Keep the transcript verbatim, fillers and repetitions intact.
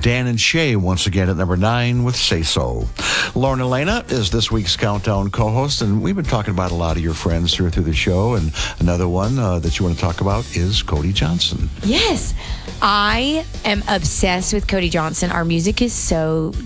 Dan and Shay once again at number nine with Say So. Lauren Elena is this week's Countdown co-host, and we've been talking about a lot of your friends through, through the show, and another one uh, that you want to talk about is Cody Johnson. Yes. I am obsessed with Cody Johnson. Our music is so